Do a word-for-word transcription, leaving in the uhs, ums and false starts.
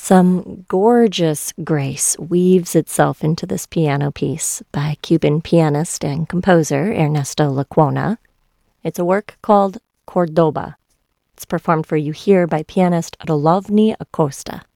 Some gorgeous grace weaves itself into this piano piece by Cuban pianist and composer Ernesto Lecuona. It's a work called Cordoba. It's performed for you here by pianist Rolovny Acosta.